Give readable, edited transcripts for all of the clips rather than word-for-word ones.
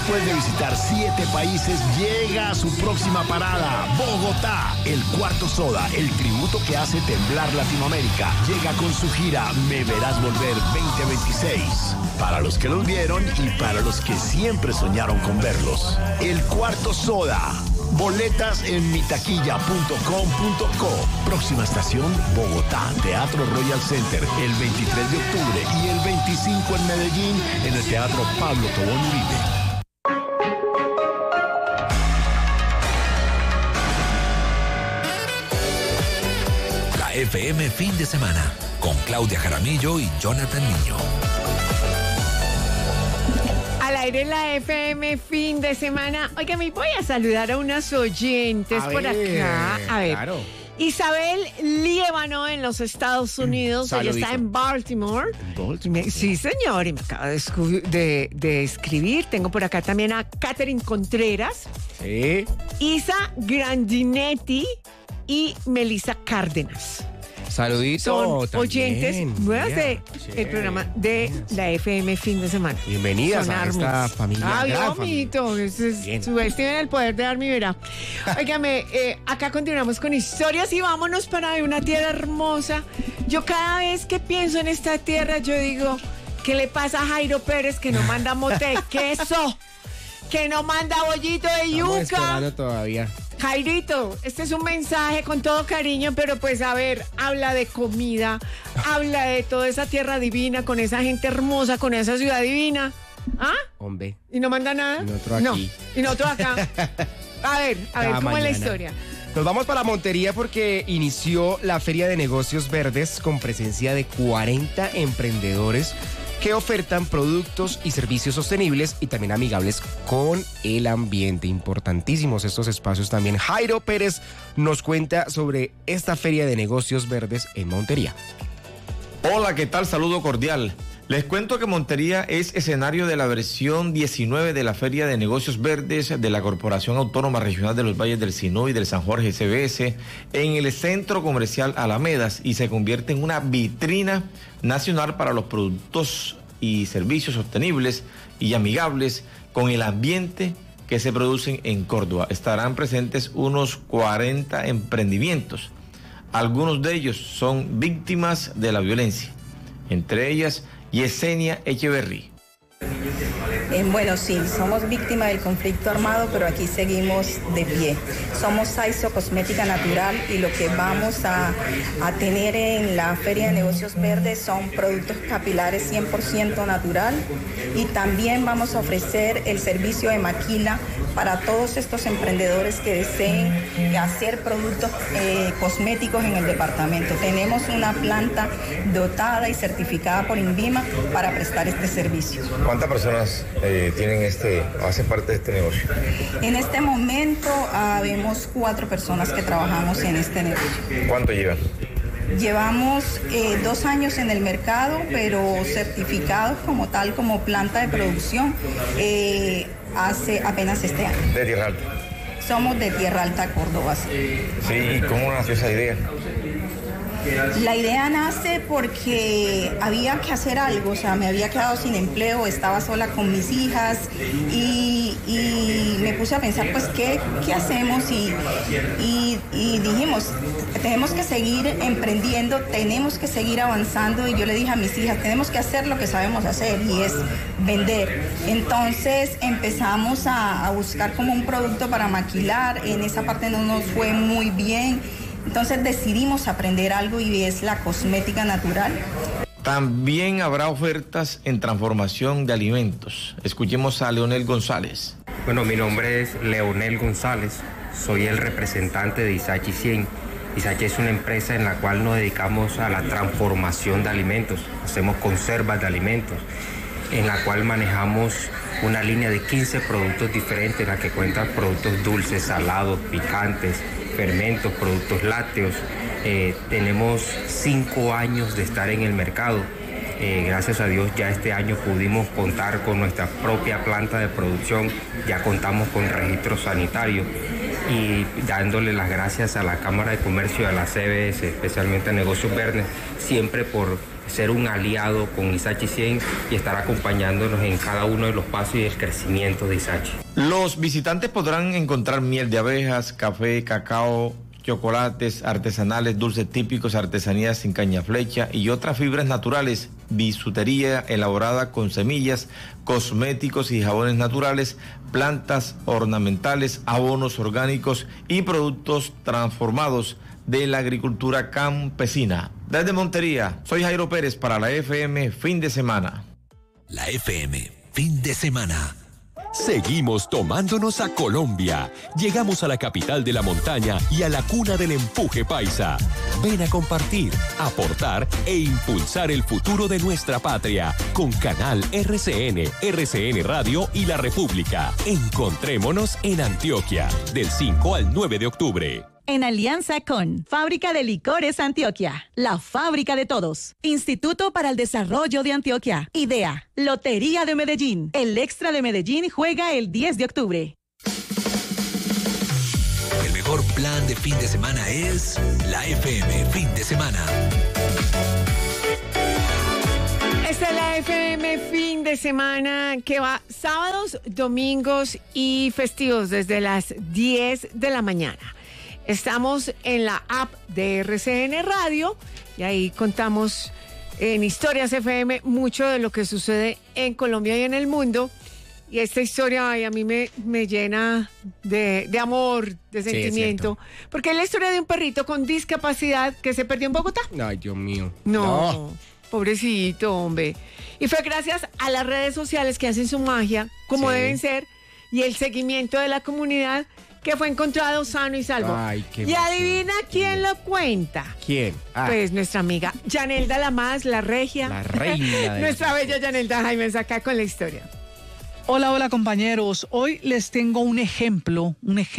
Después de visitar 7 países, llega a su próxima parada, Bogotá. El Cuarto Soda, el tributo que hace temblar Latinoamérica, llega con su gira Me Verás Volver 2026. Para los que los vieron y para los que siempre soñaron con verlos. El Cuarto Soda. Boletas en mitaquilla.com.co. Próxima estación, Bogotá, Teatro Royal Center, el 23 de octubre y el 25 en Medellín, en el Teatro Pablo Tobón Uribe. La FM Fin de Semana, con Claudia Jaramillo y Jonathan Niño. Al aire la FM Fin de Semana. Oiga, me voy a saludar a unas oyentes por acá. A ver. Claro. Isabel Líbano en los Estados Unidos. Saludito. Ella está en Baltimore. Sí, señor. Y me acaba de escribir. Tengo por acá también a Catherine Contreras. Sí. Isa Grandinetti y Melissa Cárdenas. Saludito. Son oyentes nuevas del programa de la FM Fin de Semana. Bienvenidas a esta familia. Dios mío, su vez tiene el poder de dar mi vera. Óigame, acá continuamos con historias y vámonos para una tierra hermosa. Yo cada vez que pienso en esta tierra, yo digo, ¿qué le pasa a Jairo Pérez que no manda mote de queso? Que no manda bollito de yuca. Estamos esperando todavía. Jairito, este es un mensaje con todo cariño, pero pues a ver, habla de comida, habla de toda esa tierra divina, con esa gente hermosa, con esa ciudad divina. ¿Ah? Hombre. ¿Y no manda nada? Y nosotros aquí. No, y nosotros acá. A ver, ¿cómo es la historia? Nos vamos para Montería porque inició la Feria de Negocios Verdes con presencia de 40 emprendedores que ofertan productos y servicios sostenibles y también amigables con el ambiente. Importantísimos estos espacios también. Jairo Pérez nos cuenta sobre esta Feria de Negocios Verdes en Montería. Hola, ¿qué tal? Saludo cordial. Les cuento que Montería es escenario de la versión 19 de la Feria de Negocios Verdes de la Corporación Autónoma Regional de los Valles del Sinú y del San Jorge CBS en el Centro Comercial Alamedas y se convierte en una vitrina nacional para los productos y servicios sostenibles y amigables con el ambiente que se producen en Córdoba. Estarán presentes unos 40 emprendimientos. Algunos de ellos son víctimas de la violencia, entre ellas Yesenia Echeverry. Bueno, sí, somos víctimas del conflicto armado, pero aquí seguimos de pie. Somos Saizo Cosmética Natural y lo que vamos a tener en la Feria de Negocios Verdes son productos capilares 100% natural y también vamos a ofrecer el servicio de maquila para todos estos emprendedores que deseen hacer productos cosméticos en el departamento. Tenemos una planta dotada y certificada por INVIMA para prestar este servicio. ¿Cuántas personas hacen parte de este negocio? En este momento vemos 4 personas que trabajamos en este negocio. ¿Cuánto llevan? Llevamos 2 años en el mercado, pero certificados como tal, como planta de producción, hace apenas este año. ¿De Tierra Alta? Somos de Tierra Alta, Córdoba. Sí, ¿y cómo nació esa idea? La idea nace porque había que hacer algo, o sea, me había quedado sin empleo, estaba sola con mis hijas y me puse a pensar, pues, ¿qué hacemos? Y dijimos, tenemos que seguir emprendiendo, tenemos que seguir avanzando y yo le dije a mis hijas, tenemos que hacer lo que sabemos hacer y es vender. Entonces empezamos a buscar como un producto para maquilar, en esa parte no nos fue muy bien. Entonces decidimos aprender algo y es la cosmética natural. También habrá ofertas en transformación de alimentos. Escuchemos a Leonel González. Bueno, mi nombre es Leonel González, soy el representante de Isachi 100. Isachi es una empresa en la cual nos dedicamos a la transformación de alimentos. Hacemos conservas de alimentos, en la cual manejamos una línea de 15 productos diferentes, en la que cuentan productos dulces, salados, picantes, fermentos, productos lácteos. Tenemos 5 años de estar en el mercado. Gracias a Dios ya este año pudimos contar con nuestra propia planta de producción, ya contamos con registro sanitario y dándole las gracias a la Cámara de Comercio, a la CBS, especialmente a Negocios Verdes, siempre por ser un aliado con Issachí 100 y estar acompañándonos en cada uno de los pasos y el crecimiento de Issachí. Los visitantes podrán encontrar miel de abejas, café, cacao, chocolates artesanales, dulces típicos, artesanías sin caña flecha y otras fibras naturales, bisutería elaborada con semillas, cosméticos y jabones naturales, plantas ornamentales, abonos orgánicos y productos transformados de la agricultura campesina. Desde Montería, soy Jairo Pérez para la FM Fin de Semana. La FM Fin de Semana. Seguimos tomándonos a Colombia. Llegamos a la capital de la montaña y a la cuna del empuje paisa. Ven a compartir, aportar e impulsar el futuro de nuestra patria con Canal RCN Radio y La República. Encontrémonos en Antioquia del 5 al 9 de octubre. En alianza con Fábrica de Licores Antioquia, la fábrica de todos. Instituto para el Desarrollo de Antioquia. IDEA. Lotería de Medellín. El Extra de Medellín juega el 10 de octubre. El mejor plan de fin de semana es la FM Fin de Semana. Esta es la FM Fin de Semana que va sábados, domingos y festivos desde las 10 de la mañana. Estamos en la app de RCN Radio y ahí contamos en Historias FM mucho de lo que sucede en Colombia y en el mundo. Y esta historia a mí me llena de amor, de sentimiento. Sí, porque es la historia de un perrito con discapacidad que se perdió en Bogotá. Ay, Dios mío. No, pobrecito, hombre. Y fue gracias a las redes sociales que hacen su magia, como deben ser, y el seguimiento de la comunidad, que fue encontrado sano y salvo. Ay, qué y adivina quién lo cuenta. ¿Quién? Pues nuestra amiga Yanelda Lamas, la regia. La reina. Nuestra bella Yanelda Jaimes acá con la historia. Hola compañeros. Hoy les tengo un ejemplo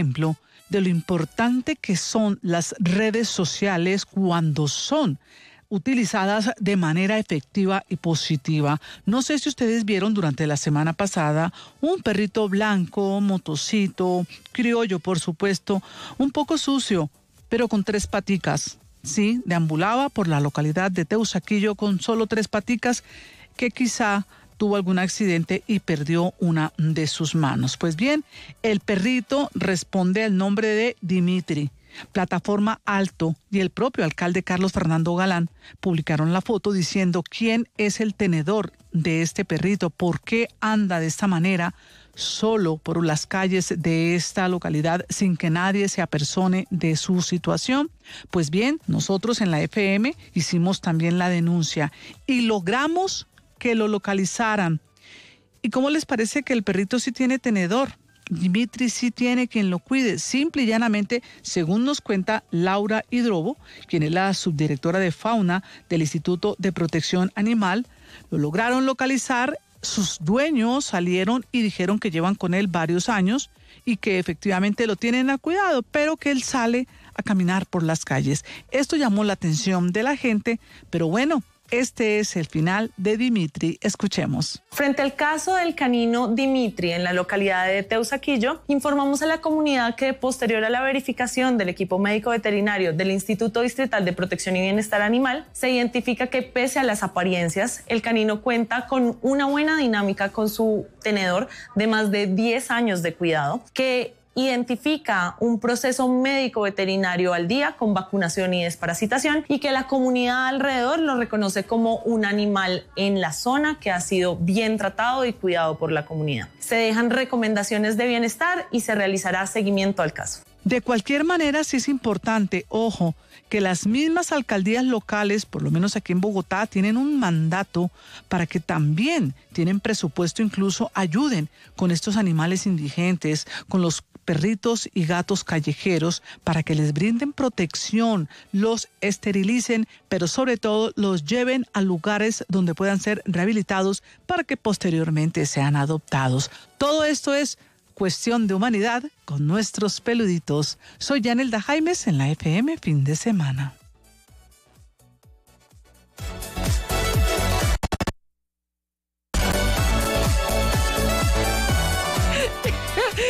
de lo importante que son las redes sociales cuando son utilizadas de manera efectiva y positiva. No sé si ustedes vieron durante la semana pasada un perrito blanco, motocito, criollo por supuesto, un poco sucio, pero con 3 paticas. Sí, deambulaba por la localidad de Teusaquillo con solo 3 paticas, que quizá tuvo algún accidente y perdió una de sus manos. Pues bien, el perrito responde al nombre de Dimitri. Plataforma Alto y el propio alcalde Carlos Fernando Galán publicaron la foto diciendo quién es el tenedor de este perrito, por qué anda de esta manera solo por las calles de esta localidad sin que nadie se apersone de su situación. Pues bien, nosotros en la FM hicimos también la denuncia y logramos que lo localizaran. ¿Y cómo les parece que el perrito sí tiene tenedor? Dimitri sí tiene quien lo cuide, simple y llanamente, según nos cuenta Laura Hidrobo, quien es la subdirectora de fauna del Instituto de Protección Animal. Lo lograron localizar, sus dueños salieron y dijeron que llevan con él varios años y que efectivamente lo tienen a cuidado, pero que él sale a caminar por las calles. Esto llamó la atención de la gente, pero bueno, este es el final de Dimitri. Escuchemos. Frente al caso del canino Dimitri en la localidad de Teusaquillo, informamos a la comunidad que posterior a la verificación del equipo médico veterinario del Instituto Distrital de Protección y Bienestar Animal, se identifica que pese a las apariencias, el canino cuenta con una buena dinámica con su tenedor de más de 10 años de cuidado, que identifica un proceso médico veterinario al día con vacunación y desparasitación y que la comunidad alrededor lo reconoce como un animal en la zona que ha sido bien tratado y cuidado por la comunidad. Se dejan recomendaciones de bienestar y se realizará seguimiento al caso. De cualquier manera, sí es importante, ojo, que las mismas alcaldías locales, por lo menos aquí en Bogotá, tienen un mandato para que también tienen presupuesto, incluso ayuden con estos animales indigentes, con los perritos y gatos callejeros, para que les brinden protección, los esterilicen, pero sobre todo los lleven a lugares donde puedan ser rehabilitados para que posteriormente sean adoptados. Todo esto es cuestión de humanidad con nuestros peluditos. Soy Yanelda Jaimes en la FM Fin de Semana.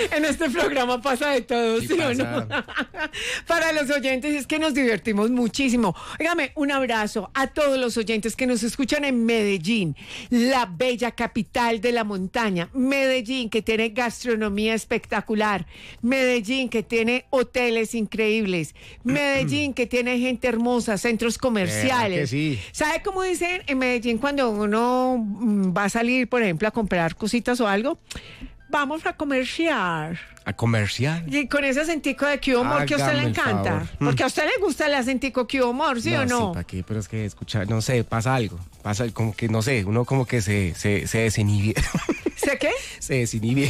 En este programa pasa de todo, ¿sí o no? Para los oyentes es que nos divertimos muchísimo. Óigame, un abrazo a todos los oyentes que nos escuchan en Medellín, la bella capital de la montaña. Medellín, que tiene gastronomía espectacular. Medellín, que tiene hoteles increíbles. Medellín, que tiene gente hermosa, centros comerciales. Que sí. ¿Sabe cómo dicen en Medellín cuando uno va a salir, por ejemplo, a comprar cositas o algo? Vamos a comerciar. ¿A comerciar? Y con ese acentico de que humor que a usted le encanta. Porque a usted le gusta el acentico que humor, ¿sí o no? Sí, ¿para qué? Pero es que escuchar, no sé, pasa algo. Pasa como que, no sé, uno como que se desinhibe. ¿Se qué? Se desinhibe.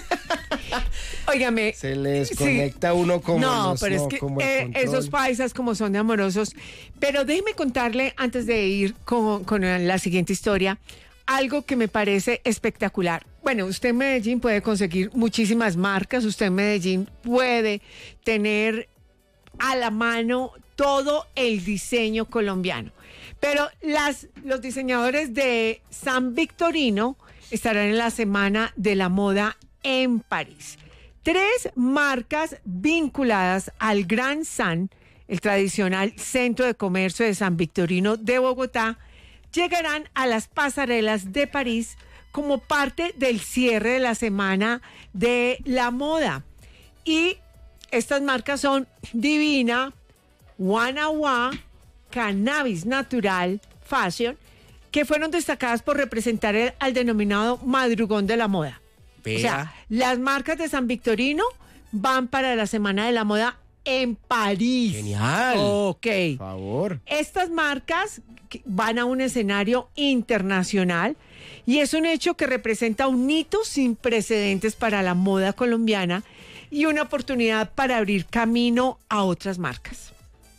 Óigame. Se les conecta uno como no, pero es que esos paisas como son de amorosos. Pero déjeme contarle, antes de ir con la siguiente historia, algo que me parece espectacular. Bueno, usted en Medellín puede conseguir muchísimas marcas, usted en Medellín puede tener a la mano todo el diseño colombiano. Pero los diseñadores de San Victorino estarán en la Semana de la Moda en París. 3 marcas vinculadas al Gran San, el tradicional centro de comercio de San Victorino de Bogotá, llegarán a las pasarelas de París como parte del cierre de la Semana de la Moda. Y estas marcas son Divina, Guanaguá, Cannabis Natural, Fashion, que fueron destacadas por representar al denominado madrugón de la moda. Vea. O sea, las marcas de San Victorino van para la Semana de la Moda en París. Genial. Ok. Por favor. Estas marcas van a un escenario internacional y es un hecho que representa un hito sin precedentes para la moda colombiana y una oportunidad para abrir camino a otras marcas.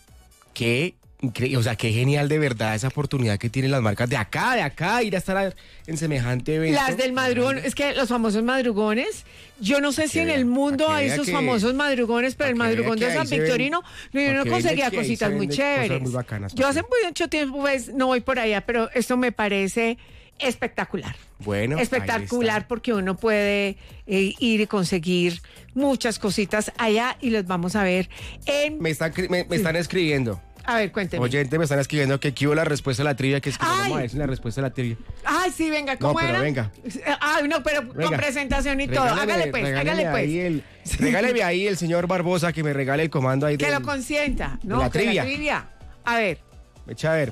Qué increíble, o sea, qué genial de verdad esa oportunidad que tienen las marcas de acá, ir a estar en semejante evento. Las del madrugón, es que los famosos madrugones, yo no sé si en el mundo hay esos famosos madrugones, pero el madrugón de San Victorino, yo no conseguía cositas muy chéveres. Muy bacanas, yo hace mucho tiempo pues, no voy por allá, pero esto me parece espectacular. Bueno, espectacular porque uno puede ir y conseguir muchas cositas allá y los vamos a ver en... Me están escribiendo. A ver, cuénteme. Oyente, me están escribiendo que aquí hubo la respuesta a la trivia, que es que vamos a ver la respuesta a la trivia. Ay, sí, venga, ¿cómo era? Venga. Ay, no, pero venga. Con presentación y todo. Hágale pues. Regáleme ahí el señor Barbosa que me regale el comando ahí. Que lo consienta. No, la trivia. La trivia. A ver. Echa a ver.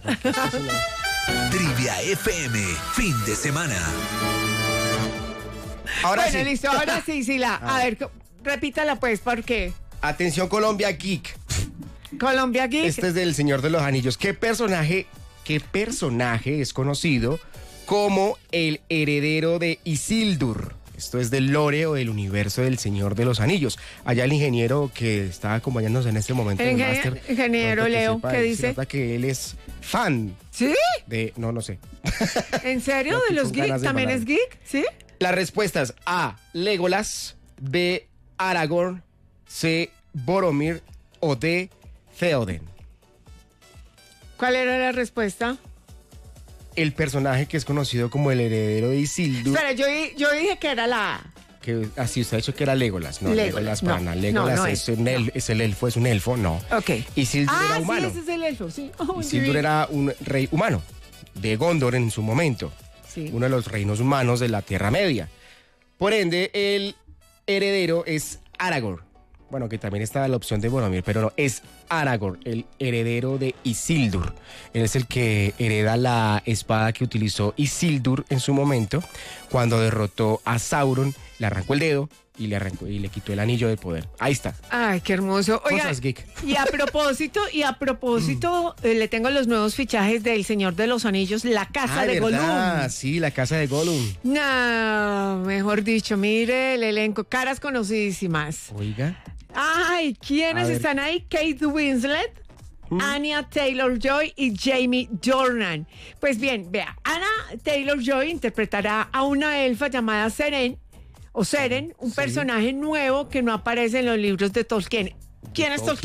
Trivia FM, fin de semana. Ahora bueno, sí. Listo, ahora sí. A ver, repítala pues, ¿por qué? Atención, Colombia Geek. Colombia Geek. Este es del Señor de los Anillos. ¿Qué personaje es conocido como el heredero de Isildur? Esto es del lore o del universo del Señor de los Anillos. Allá el ingeniero que está acompañándonos en este momento. El ingeniero Leo, ¿qué dice? Nota que él es fan. ¿Sí? No sé. ¿En serio? ¿De los geeks? ¿También es geek? ¿Sí? Las respuestas: A, Legolas, B, Aragorn, C, Boromir o D, Theoden. ¿Cuál era la respuesta? El personaje que es conocido como el heredero de Isildur. Espera, yo dije que era la A. Que así usted ha dicho que era Legolas. No, Legolas para nada. Legolas es el elfo, es un elfo, no. Ok. Isildur era humano. Sí, ese es el elfo, sí. Oh, Isildur era un rey humano de Gondor en su momento. Sí. Uno de los reinos humanos de la Tierra Media. Por ende, el heredero es Aragorn. Bueno, que también está la opción de Boromir, pero no, es Aragorn, el heredero de Isildur. Él es el que hereda la espada que utilizó Isildur en su momento, cuando derrotó a Sauron, le arrancó el dedo y le quitó el anillo de poder. Ahí está. Ay, qué hermoso. Oiga, cosas geek. Y a propósito, le tengo los nuevos fichajes del Señor de los Anillos, la casa de Gollum. Ah, sí, la casa de Gollum. No, mejor dicho, mire el elenco, caras conocidísimas. Oiga. Ay, ¿quiénes están ahí? Kate Winslet, Anya Taylor-Joy y Jamie Dornan. Pues bien, vea, Anya Taylor-Joy interpretará a una elfa llamada Seren, un personaje nuevo que no aparece en los libros de Tolkien. ¿Quién es Tolkien?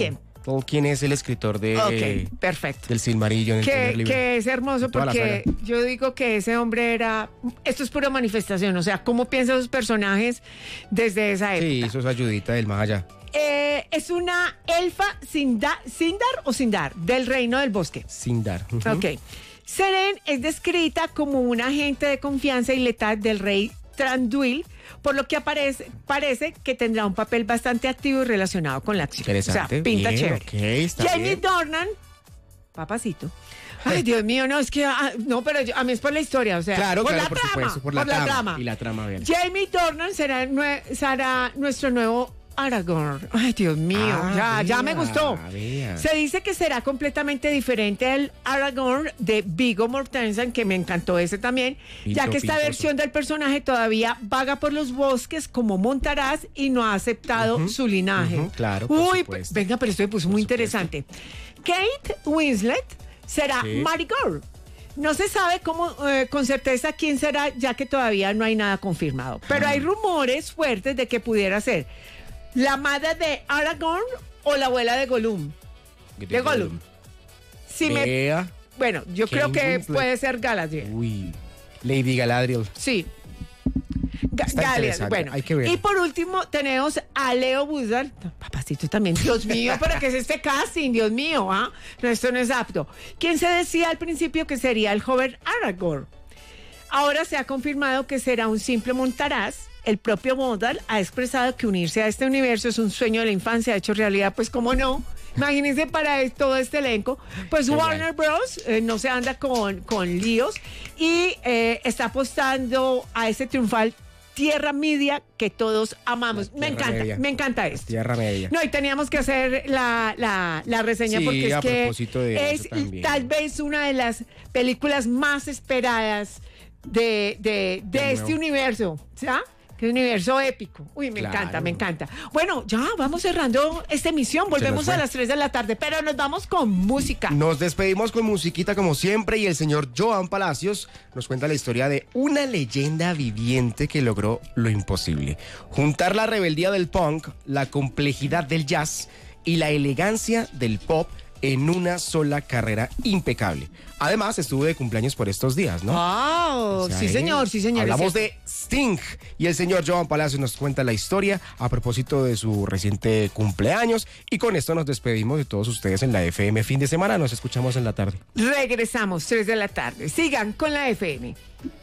Tolkien es el escritor de... Ok, perfecto. Del Silmarillion, el primer libro. Que es hermoso porque yo digo que ese hombre era... Esto es pura manifestación, o sea, cómo piensan los personajes desde esa época. Sí, hizo esa ayudita del más allá. Es una elfa Sindar o Sindar, del Reino del Bosque. Sindar. Ok. Seren es descrita como un agente de confianza y letal del rey Thranduil, por lo que parece que tendrá un papel bastante activo y relacionado con la acción. Interesante. O sea, pinta bien, chévere. Okay, Jamie Dornan, papacito. Ay, Dios mío, no, es que... no, pero a mí es por la historia, o sea... Claro, por claro, la por trama, supuesto, por la trama. Y la trama, bien. Jamie Dornan será nuestro nuevo Aragorn. Ay, Dios mío, ya me gustó. Se dice que será completamente diferente al Aragorn de Viggo Mortensen, que me encantó ese también, ya que esta versión del personaje todavía vaga por los bosques como Montaraz y no ha aceptado su linaje. Claro, Uy, venga, pero esto me puso muy interesante. Kate Winslet será Marigold. No se sabe con certeza quién será, ya que todavía no hay nada confirmado. Pero hay rumores fuertes de que pudiera ser la madre de Aragorn o la abuela de Gollum. De Gollum. Bueno, yo creo que puede ser Galadriel. Uy, Lady Galadriel. Sí. Galadriel, bueno. Hay que ver. Y por último tenemos a Leo Budal. Papacito también, Dios mío, ¿pero qué es este casting? Dios mío, no, esto no es apto. ¿Quién se decía al principio que sería el joven Aragorn? Ahora se ha confirmado que será un simple Montaraz. El propio Modal ha expresado que unirse a este universo es un sueño de la infancia, hecho realidad, pues cómo no. Imagínense para todo este elenco. Pues Warner Bros. No se anda con líos y está apostando a ese triunfal Tierra Media que todos amamos. Me encanta esto. Tierra Media. No, y teníamos que hacer la reseña porque es que es tal vez una de las películas más esperadas de este universo, ¿sabes? Un universo épico. Uy, me encanta. Bueno, ya vamos cerrando esta emisión. Volvemos a las 3 de la tarde, pero nos vamos con música. Nos despedimos con musiquita como siempre y el señor Joan Palacios nos cuenta la historia de una leyenda viviente que logró lo imposible. Juntar la rebeldía del punk, la complejidad del jazz y la elegancia del pop en una sola carrera impecable. Además, estuvo de cumpleaños por estos días, ¿no? ¡Wow! Sí, señor. Hablamos de Sting y el señor Joan Palacios nos cuenta la historia a propósito de su reciente cumpleaños. Y con esto nos despedimos de todos ustedes en la FM Fin de Semana. Nos escuchamos en la tarde. Regresamos 3 de la tarde. Sigan con la FM.